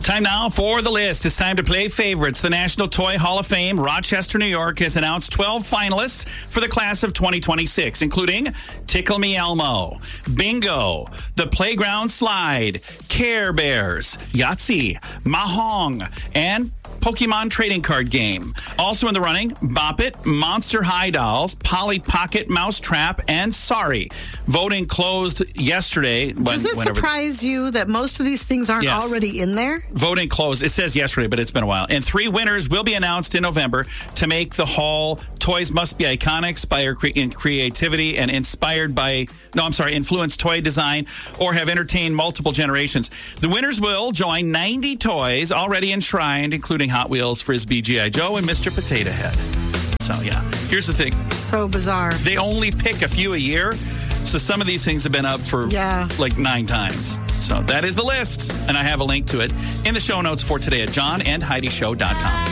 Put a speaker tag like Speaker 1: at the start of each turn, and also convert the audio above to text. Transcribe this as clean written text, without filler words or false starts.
Speaker 1: Time now for the list. It's time to play favorites. The National Toy Hall of Fame, Rochester, New York, has announced 12 finalists for the class of 2026, including Tickle Me Elmo, Bingo, The Playground Slide, Care Bears, Yahtzee, Mahjong, and Pokemon Trading Card Game. Also in the running, Bop It, Monster High Dolls, Polly Pocket Mousetrap, and Sorry. Voting closed yesterday.
Speaker 2: Does it surprise you that most of these things aren't already in there?
Speaker 1: Voting closed. It says yesterday, but it's been a while. And 3 winners will be announced in November to make the hall. Toys must be iconic, inspire in creativity, and influence toy design, or have entertained multiple generations. The winners will join 90 toys already enshrined, including Hot Wheels, Frisbee, G.I. Joe, and Mr. Potato Head. So, yeah. Here's the thing.
Speaker 2: So bizarre.
Speaker 1: They only pick a few a year. So some of these things have been up for like 9 times. So that is the list. And I have a link to it in the show notes for today at johnandheidishow.com.